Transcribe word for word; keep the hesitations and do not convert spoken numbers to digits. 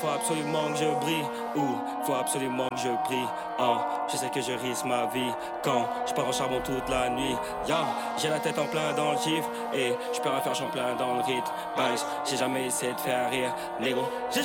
faut absolument que je brille. Ou faut absolument que je prie. Oh, je sais que je risque ma vie quand je pars en charbon toute la nuit. Yeah, j'ai la tête en plein dans le chiffre et je peux rien faire, j'en plein dans le rythme. Baisse, j'ai jamais essayé de faire rire. Négo, j'ai